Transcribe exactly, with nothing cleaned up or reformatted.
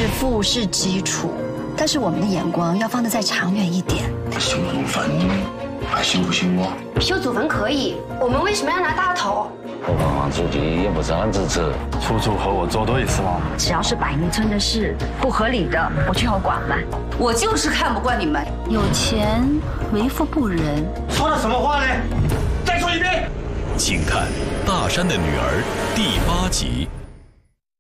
致富是基础，但是我们的眼光要放得再长远一点。 修祖坟还修不修啊？ 修祖坟可以，我们为什么要拿大头？ 我帮忙出地也不是很支持。 出租和我作对是吗？ 只要是百宁村的事，不合理的我就要管完。 我就是看不惯你们有钱为富不仁。 说的什么话呢？再说一遍。 请看《大山的女儿》第八集。